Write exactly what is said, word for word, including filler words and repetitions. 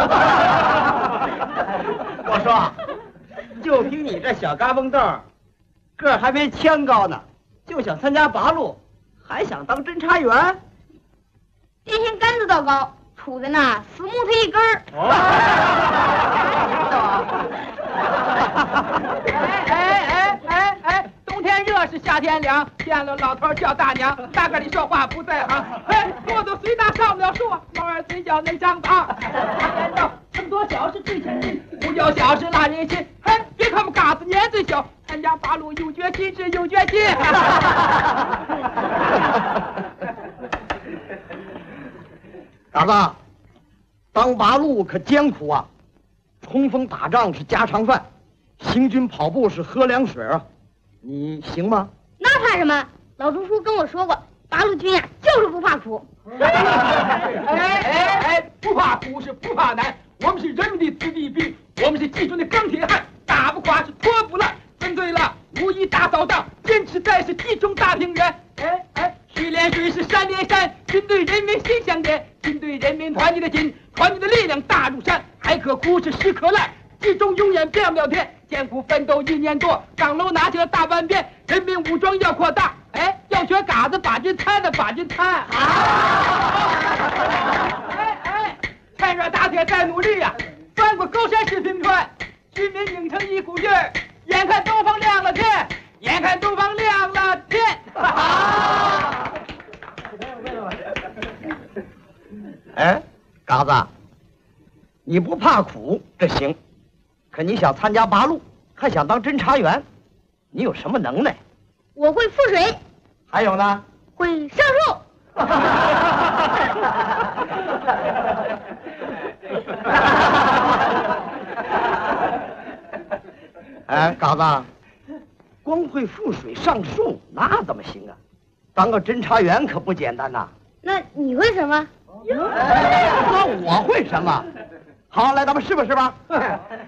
我说，就凭你这小嘎嘣豆，个儿还没枪高呢，就想参加八路，还想当侦查员？ 电线杆子倒高，杵在那死木头一根儿。 哎哎哎哎哎！冬天热是夏天凉，见了老头叫大娘，大个里说话不在行。嘿，骆驼虽大上不了树，猫儿虽小能长大。这么多小事最前进，不叫小事拉人心。嘿，别看我们嘎子年岁小，参加八路有决心是有决心。 嘎子，当八路可艰苦啊！冲锋打仗是家常饭，行军跑步是喝凉水啊！你行吗？ 那怕什么？老朱叔跟我说过，八路军呀、啊、就是不怕苦。 哎哎哎，不怕苦是不怕难，我们是人民的子弟兵，我们是基中的钢铁汉，打不垮是拖不烂。分对了，无意打扫仗，坚持在是集中大平原。哎哎，水连水是山连山，军队人民心相连，军队人民团结的心，团结的力量大如山，海可枯是石可烂，集中永远变不了天。艰苦奋斗一年多，岗楼拿起了大半边，人民武装要扩大，哎，要学嘎子把军摊的把军摊。啊！哎哎，趁热打铁再努力呀、啊，翻过高山是平川，军民拧成一股劲儿，眼看东方亮了天，眼看东方亮了天。啊！ 哎，嘎子，你不怕苦这行，可你想参加八路，还想当侦查员，你有什么能耐？ 我会覆水， 还有呢？ 会上树。 哎，嘎子，光会覆水上树那怎么行啊？当个侦查员可不简单呐。 那你会什么？ 那我会什么？好，来，咱们试吧试吧。